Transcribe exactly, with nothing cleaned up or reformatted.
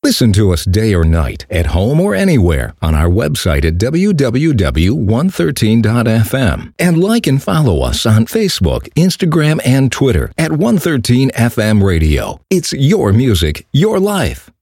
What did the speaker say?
Listen to us day or night, at home or anywhere, on our website at w w w dot one thirteen dot f m. And like and follow us on Facebook, Instagram, and Twitter at one thirteen F M Radio. It's your music, your life.